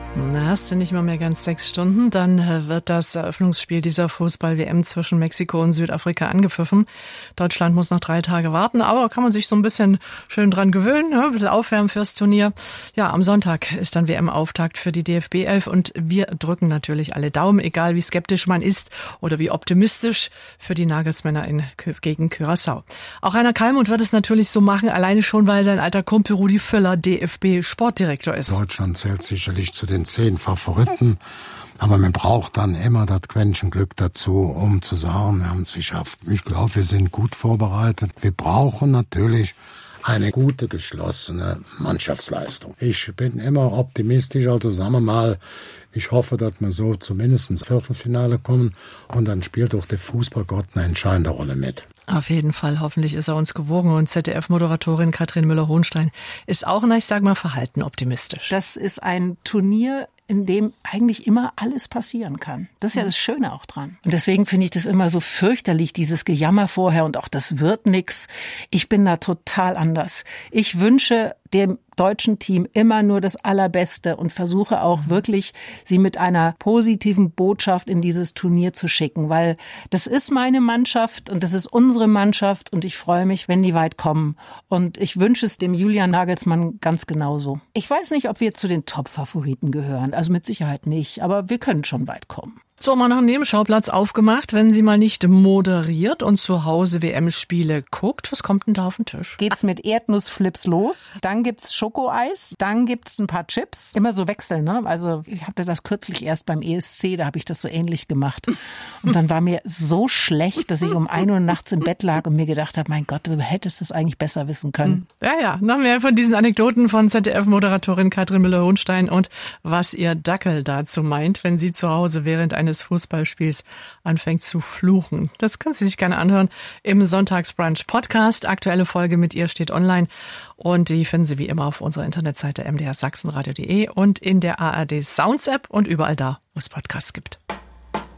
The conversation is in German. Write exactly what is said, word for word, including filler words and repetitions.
Na, es sind nicht mal mehr ganz sechs Stunden. Dann wird das Eröffnungsspiel dieser Fußball-W M zwischen Mexiko und Südafrika angepfiffen. Deutschland muss noch drei Tage warten, aber kann man sich so ein bisschen schön dran gewöhnen, ne? Ein bisschen aufwärmen fürs Turnier. Ja, am Sonntag ist dann W M-Auftakt für die D F B elf und wir drücken natürlich alle Daumen, egal wie skeptisch man ist oder wie optimistisch für die Nagelsmänner in, gegen Curaçao. Auch Rainer Kallmund wird es natürlich so machen, alleine schon, weil sein alter Kumpel Rudi Völler D F B-Sportdirektor ist. Deutschland zählt sicherlich zu den zehn Favoriten, aber man braucht dann immer das Quäntchen Glück dazu, um zu sagen, wir haben es geschafft. Ich glaube, wir sind gut vorbereitet. Wir brauchen natürlich eine gute, geschlossene Mannschaftsleistung. Ich bin immer optimistisch, also sagen wir mal, ich hoffe, dass wir so zumindest ins Viertelfinale kommen und dann spielt auch der Fußballgott eine entscheidende Rolle mit. Auf jeden Fall, hoffentlich ist er uns gewogen und Z D F-Moderatorin Katrin Müller-Hohenstein ist auch, na ich sage mal, verhalten optimistisch. Das ist ein Turnier, in dem eigentlich immer alles passieren kann. Das ist ja das Schöne auch dran. Und deswegen finde ich das immer so fürchterlich, dieses Gejammer vorher und auch das wird nix. Ich bin da total anders. Ich wünsche dem deutschen Team immer nur das Allerbeste und versuche auch wirklich, sie mit einer positiven Botschaft in dieses Turnier zu schicken, weil das ist meine Mannschaft und das ist unsere Mannschaft und ich freue mich, wenn die weit kommen. Und ich wünsche es dem Julian Nagelsmann ganz genauso. Ich weiß nicht, ob wir zu den Top-Favoriten gehören, also mit Sicherheit nicht, aber wir können schon weit kommen. So, mal noch einen Nebenschauplatz aufgemacht, wenn sie mal nicht moderiert und zu Hause W M-Spiele guckt. Was kommt denn da auf den Tisch? Geht's mit Erdnussflips los, dann gibt's Schokoeis, dann gibt's ein paar Chips. Immer so wechseln, ne? Also ich hatte das kürzlich erst beim E S C, da habe ich das so ähnlich gemacht. Und dann war mir so schlecht, dass ich um ein Uhr nachts im Bett lag und mir gedacht habe, mein Gott, du hättest es eigentlich besser wissen können. Ja, ja, noch mehr von diesen Anekdoten von Z D F-Moderatorin Katrin Müller-Hohenstein und was ihr Dackel dazu meint, wenn sie zu Hause während eines des Fußballspiels anfängt zu fluchen. Das können Sie sich gerne anhören im Sonntagsbrunch Podcast. Aktuelle Folge mit ihr steht online und die finden Sie wie immer auf unserer Internetseite m d r sachsenradio punkt d e und in der A R D Sounds App und überall da, wo es Podcasts gibt.